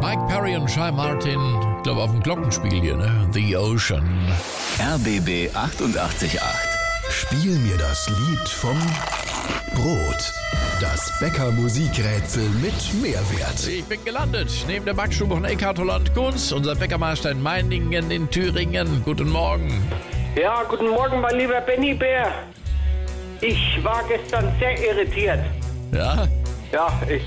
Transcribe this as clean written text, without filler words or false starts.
Mike Perry und Shy Martin, ich glaube auf dem Glockenspiel hier, ne? The Ocean. RBB 88.8. Spiel mir das Lied vom Brot. Das Bäcker-Musikrätsel mit Mehrwert. Ich bin gelandet neben der Backstube von Eckhard Holland Kunz, unser Bäckermeister in Meiningen in Thüringen. Guten Morgen. Ja, guten Morgen, mein lieber Benny Bär. Ich war gestern sehr irritiert. Ja? Ja, ich